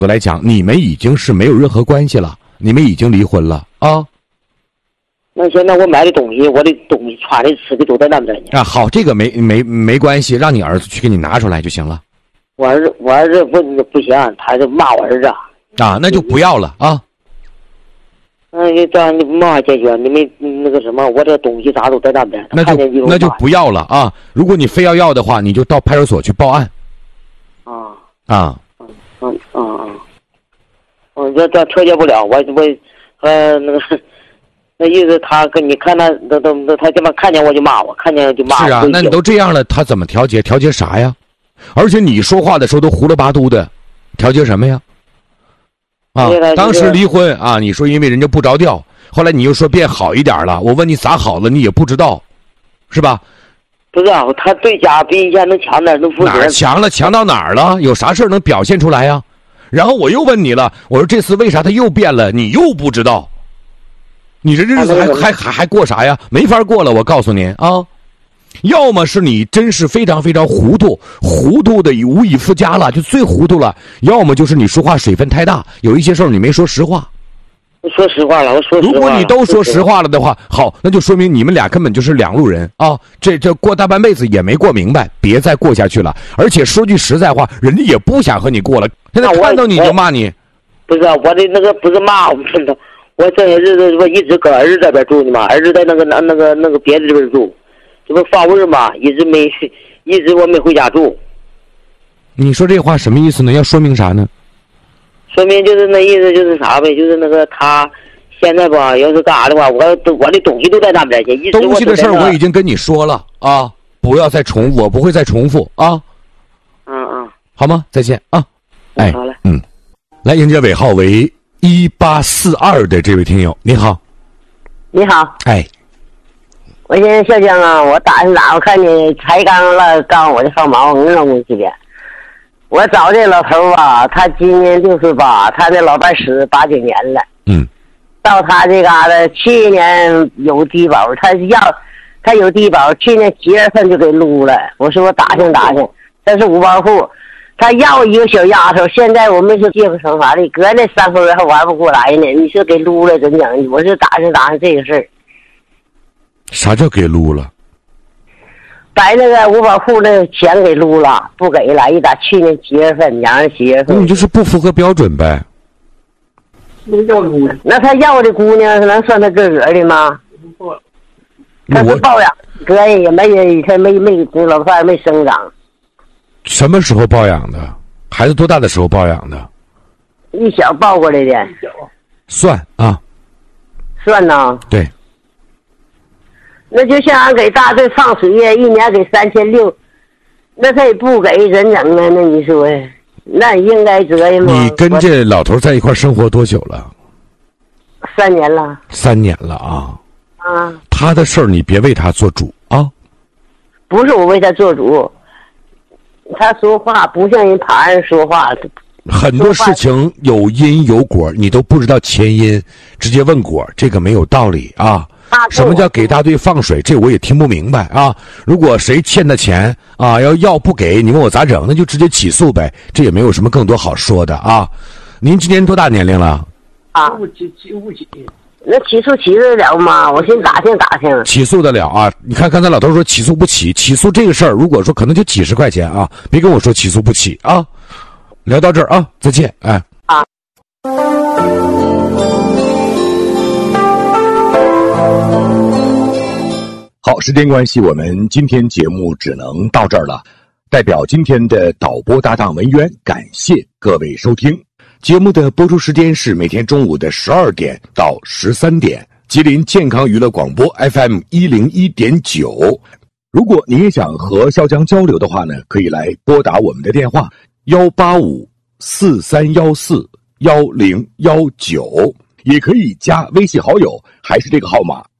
来讲，你们已经是没有任何关系了，你们已经离婚了啊。 那现在我买的东西，我的东西、穿的、吃的都在那边呢。 啊，好，这个没关系，让你儿子去给你拿出来就行了。 我儿子不行，他就骂我儿子。 啊，那就不要了啊。 就这样，你没法解决。你们那个什么，我这东西啥都在那边。 那就不要了啊！如果你非要的话，你就到派出所去报案。 这调解不了，那个。那意思他跟你看他这么看见我就骂我，看见就骂我。 是啊，那你都这样了，他怎么调解？调解啥呀？而且你说话的时候都胡了八嘟的，调解什么呀？啊，当时离婚啊，你说因为人家不着调，后来你又说变好一点了，我问你咋好了，你也不知道，是吧？ 不是啊，他对家比以前能强点，能负责。 哪儿强了？强到哪儿了？有啥事能表现出来呀？然后我又问你了，我说这次为啥他又变了？你又不知道。你这日子还过啥呀？没法过了，我告诉您啊，要么是你真是非常非常糊涂的无以复加了，就最糊涂了；要么就是你说话水分太大，有一些事儿你没说实话。 我说实话了，我说实话了。 如果你都说实话了的话，好，那就说明你们俩根本就是两路人啊！这过大半辈子也没过明白，别再过下去了。而且说句实在话，人家也不想和你过了，现在看到你就骂你。 不是我的那个不是骂我，真的。我这些日子我一直跟儿子这边住呢嘛，儿子在那个别的地方住，这不放味嘛，一直我没回家住。 你说这话什么意思呢？要说明啥呢？ 说明就是那意思就是啥呗，就是那个他现在吧，要是干啥的话，我的东西都在那边去。 东西的事儿我已经跟你说了啊，不要再重复，我不会再重复啊。好吗？再见啊。哎， 好嘞。 来迎接尾号为1842的这位听友，你好。 你好。 哎， 我现在小江啊，我打，我看你才刚我的号码，我弄过去的。我找这老头啊，他今年68，他那老伴死8、9年了。到他这嘎达去年有低保，他有低保，去年7月份就给撸了。我说我打听，他是5保户。他要一个小丫头，现在我们是借不成法律，隔那3个月还玩不过来呢。你说给撸了怎整？我就打听这个事儿。 啥叫给撸了？ 把那个5保户的钱给撸了，不给了。一打去年7月份，2人7月份。 你就是不符合标准呗。 那他要的姑娘能算他自个儿的吗？他是抱养，隔人也没，他没老伴没生长。 什么时候抱养的？孩子多大的时候抱养的？ 一小抱过来的。 算啊。 算呢？ 对。 那就像俺给大队放水呀，一年给3600，那他也不给，怎整啊？那你说，那应该责任吗？ 你跟这老头在一块生活多久了 ？3年了。 3年了啊。 啊。 他的事儿你别为他做主啊。 不是我为他做主。他说话不像人旁人说话， 很多事情有因有果，你都不知道前因，直接问果，这个没有道理啊。什么叫给大队放水？这我也听不明白啊。如果谁欠他钱啊，要不给你问我咋整？那就直接起诉呗，这也没有什么更多好说的啊。您今年多大年龄了？ 啊，57。那起诉起得了吗？我先打听。 起诉得了啊！你看刚才老头说起诉不起，起诉这个事儿，如果说可能就几十块钱啊，别跟我说起诉不起啊。聊到这儿啊，再见，哎。 啊。 好，时间关系，我们今天节目只能到这儿了。代表今天的导播搭档文渊，感谢各位收听。节目的播出时间是每天中午的12点到13点，吉林健康娱乐广播 FM101.9。如果您也想和肖江交流的话呢，可以来拨打我们的电话18543141019，也可以加微信好友，还是这个号码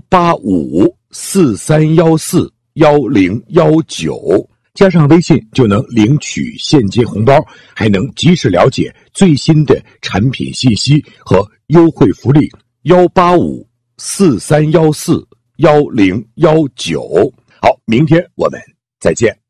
18543141019。加上微信就能领取现金红包，还能及时了解最新的产品信息和优惠福利。18543141019。好，明天我们再见。